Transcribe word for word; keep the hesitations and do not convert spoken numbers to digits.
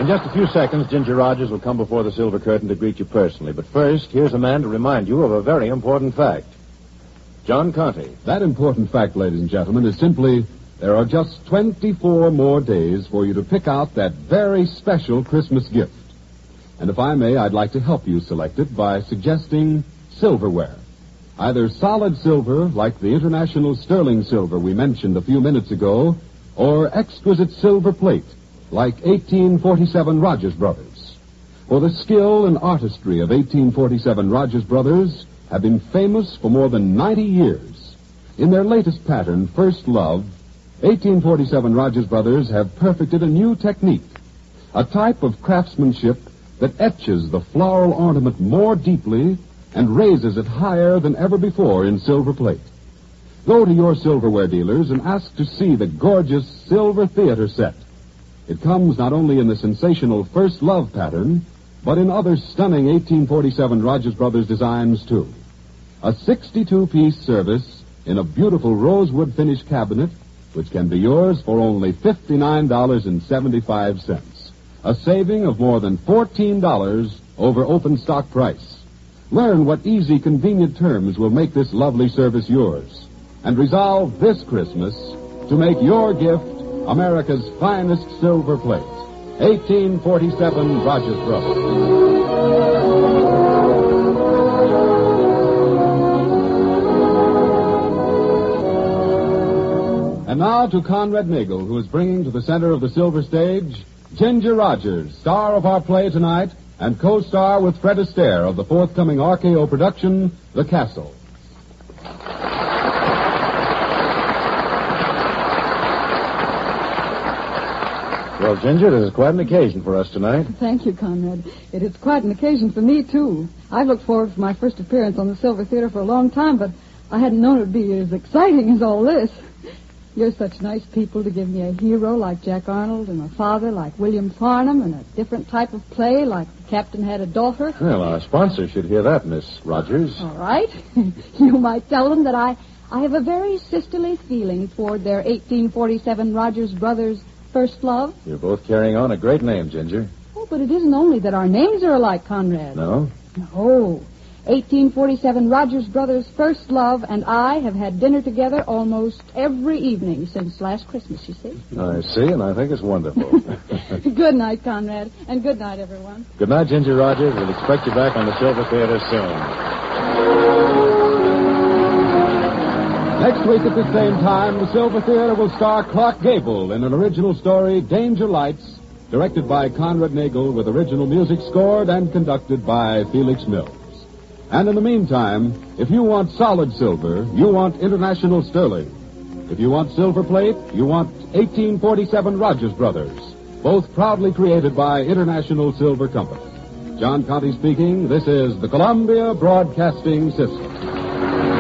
In just a few seconds, Ginger Rogers will come before the silver curtain to greet you personally. But first, here's a man to remind you of a very important fact. John Conte. That important fact, ladies and gentlemen, is simply there are just twenty-four more days for you to pick out that very special Christmas gift. And if I may, I'd like to help you select it by suggesting silverware. Either solid silver, like the international sterling silver we mentioned a few minutes ago, or exquisite silver plate, like eighteen forty-seven Rogers Brothers. For the skill and artistry of eighteen forty-seven Rogers Brothers have been famous for more than ninety years. In their latest pattern, First Love, eighteen forty-seven Rogers Brothers have perfected a new technique, a type of craftsmanship that etches the floral ornament more deeply and raises it higher than ever before in silver plate. Go to your silverware dealers and ask to see the gorgeous Silver Theater set. It comes not only in the sensational First Love pattern, but in other stunning eighteen forty-seven Rogers Brothers designs, too. A sixty-two piece service in a beautiful rosewood finish cabinet, which can be yours for only fifty-nine dollars and seventy-five cents. A saving of more than fourteen dollars over open stock price. Learn what easy, convenient terms will make this lovely service yours. And resolve this Christmas to make your gift America's finest silver plate. eighteen forty-seven Rogers Brothers. And now to Conrad Nagel, who is bringing to the center of the silver stage Ginger Rogers, star of our play tonight, and co-star with Fred Astaire of the forthcoming R K O production, The Castle. Well, Ginger, this is quite an occasion for us tonight. Thank you, Conrad. It is quite an occasion for me, too. I've looked forward to my first appearance on the Silver Theater for a long time, but I hadn't known it would be as exciting as all this. You're such nice people to give me a hero like Jack Arnold and a father like William Farnham and a different type of play like The Captain Had a Daughter. Well, our sponsor should hear that, Miss Rogers. All right. You might tell them that I, I have a very sisterly feeling toward their eighteen forty-seven Rogers Brothers First Love. You're both carrying on a great name, Ginger. Oh, but it isn't only that our names are alike, Conrad. No? No. eighteen forty-seven Rogers Brothers First Love and I have had dinner together almost every evening since last Christmas, you see. I see, and I think it's wonderful. Good night, Conrad, and good night, everyone. Good night, Ginger Rogers. We'll expect you back on the Silver Theater soon. Next week at the same time, the Silver Theater will star Clark Gable in an original story, Danger Lights, directed by Conrad Nagel with original music scored and conducted by Felix Mills. And in the meantime, if you want solid silver, you want international sterling. If you want silver plate, you want eighteen forty-seven Rogers Brothers, both proudly created by International Silver Company. John Conte speaking. This is the Columbia Broadcasting System.